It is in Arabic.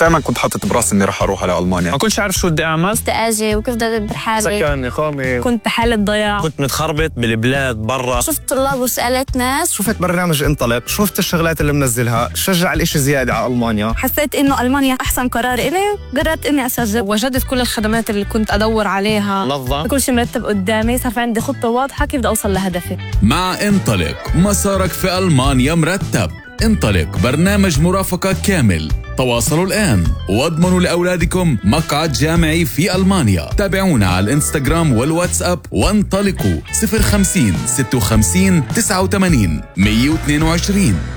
دائما كنت حاطط براسي اني رح اروح على المانيا. ما كنتش عارف شو بدي اعمل. كنت اجي وكيف بدي ادبر حالي. سكن، اقامه. كنت بحالة ضياع. كنت متخربط بالبلاد برا. شفت طلاب وسالت ناس. شفت برنامج انطلق، شفت الشغلات اللي منزلها، شجع الاشي زياده على المانيا. حسيت انه المانيا احسن قرار الي، قررت اني اسجل. وجدت كل الخدمات اللي كنت ادور عليها، نظم كل شيء مرتب قدامي، صار في عندي خطه واضحه كيف بدي اوصل لهدفي. مع انطلق مسارك في ألمانيا مرتب. انطلق برنامج مرافقة كامل. تواصلوا الآن واضمنوا لأولادكم مقعد جامعي في ألمانيا. تابعونا على الانستغرام والواتساب وانطلقوا 050 56 89 122.